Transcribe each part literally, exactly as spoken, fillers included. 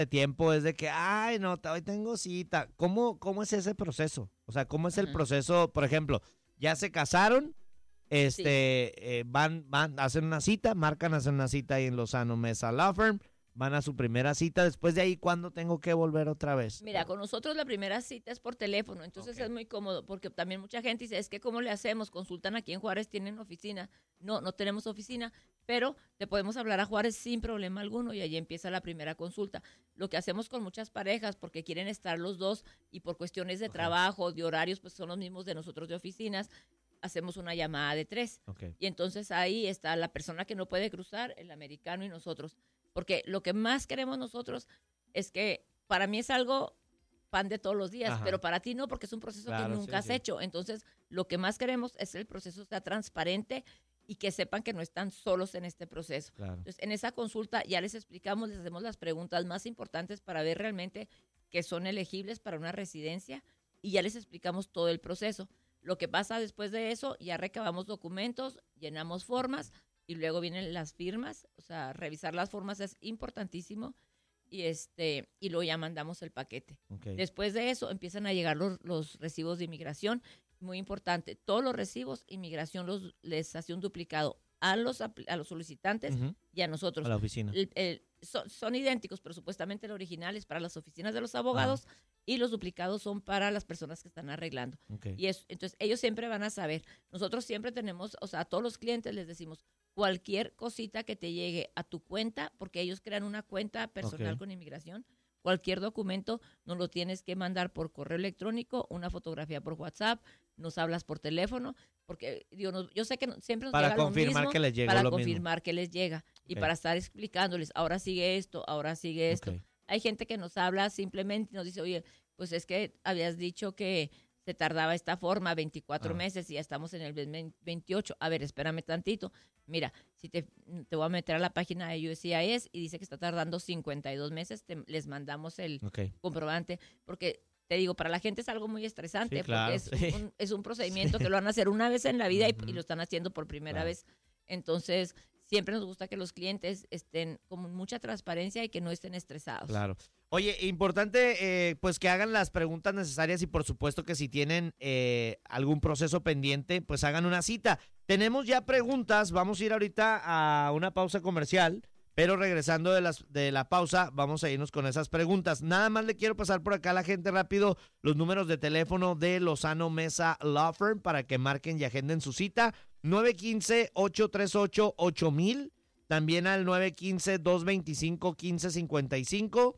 de tiempo es de que, ay, no, hoy tengo cita. ¿Cómo, cómo es ese proceso? O sea, ¿cómo es el Ujú. proceso? Por ejemplo, ya se casaron, Sí. este, eh, van, van, hacen una cita, marcan, hacen una cita ahí en Lozano Mesa Law Firm, van a su primera cita. Después de ahí, ¿cuándo tengo que volver otra vez? Mira, con nosotros la primera cita es por teléfono, entonces Ok. es muy cómodo, porque también mucha gente dice, es que ¿cómo le hacemos? Consultan aquí en Juárez, tienen oficina. No, no tenemos oficina, pero te podemos hablar a Juárez sin problema alguno y allí empieza la primera consulta. Lo que hacemos con muchas parejas, porque quieren estar los dos y por cuestiones de Ok. trabajo, de horarios, pues son los mismos de nosotros de oficinas, hacemos una llamada de tres. Ok. Y entonces ahí está la persona que no puede cruzar, el americano y nosotros. Porque lo que más queremos nosotros es que para mí es algo pan de todos los días, Ajá. pero para ti no, porque es un proceso Claro, que nunca sí, has sí. hecho. Entonces, lo que más queremos es que el proceso sea transparente y que sepan que no están solos en este proceso. Claro. Entonces, en esa consulta ya les explicamos, les hacemos las preguntas más importantes para ver realmente que son elegibles para una residencia y ya les explicamos todo el proceso. Lo que pasa después de eso, ya recabamos documentos, llenamos formas y luego vienen las firmas. O sea, revisar las formas es importantísimo y este y luego ya mandamos el paquete. Ok. Después de eso empiezan a llegar los, los recibos de inmigración. Muy importante, todos los recibos, inmigración los, les hace un duplicado a los, apl- a los solicitantes Ujú. y a nosotros. A la oficina. El- el- son, son idénticos, pero supuestamente el original es para las oficinas de los abogados y los duplicados son para las personas que están arreglando. Ok. Y es, entonces ellos siempre van a saber. Nosotros siempre tenemos, o sea, a todos los clientes les decimos, cualquier cosita que te llegue a tu cuenta, porque ellos crean una cuenta personal Ok. con inmigración, cualquier documento nos lo tienes que mandar por correo electrónico, una fotografía por WhatsApp, nos hablas por teléfono, porque digo, nos- yo sé que no- siempre nos Para llega lo confirmar mismo, que les llegó para lo mismo. confirmar que les llega y Ok. para estar explicándoles, ahora sigue esto, ahora sigue esto. Ok. Hay gente que nos habla simplemente y nos dice, oye, pues es que habías dicho que se tardaba esta forma veinticuatro Ah. meses y ya estamos en el vein- veintiocho. A ver, espérame tantito. Mira, si te, te voy a meter a la página de U S C I S y dice que está tardando cincuenta y dos meses, te- les mandamos el Ok. comprobante, porque te digo, para la gente es algo muy estresante, Sí, claro, porque es, sí. un, es un procedimiento que lo van a hacer una vez en la vida y- y, Ujú. lo están haciendo por primera Claro. vez. Entonces, siempre nos gusta que los clientes estén con mucha transparencia y que no estén estresados. Claro. Oye, importante, eh, pues que hagan las preguntas necesarias y por supuesto que si tienen eh, algún proceso pendiente, pues hagan una cita. Tenemos ya preguntas, vamos a ir ahorita a una pausa comercial, pero regresando de, las, de la pausa, vamos a irnos con esas preguntas. Nada más le quiero pasar por acá a la gente rápido los números de teléfono de Lozano Mesa Law Firm para que marquen y agenden su cita. nueve uno cinco, ocho tres ocho, ocho mil, también al nueve uno cinco, dos dos cinco, uno cinco cinco cinco.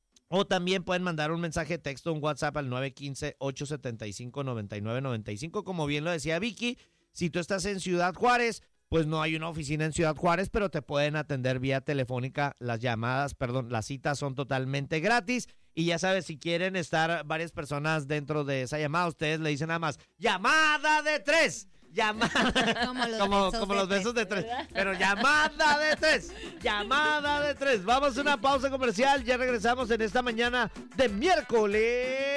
O también pueden mandar un mensaje de texto, un WhatsApp al nueve uno cinco, ocho siete cinco, nueve nueve nueve cinco. Como bien lo decía Vicky, si tú estás en Ciudad Juárez, pues no hay una oficina en Ciudad Juárez, pero te pueden atender vía telefónica. Las llamadas, perdón, las citas son totalmente gratis. Y ya sabes, si quieren estar varias personas dentro de esa llamada, ustedes le dicen nada más, ¡llamada de tres! Llamada. Como los como, besos como de los besos de tres, tres. ¿verdad? Pero llamada de tres. Llamada de tres. Vamos a una pausa comercial. Ya regresamos en esta mañana de miércoles.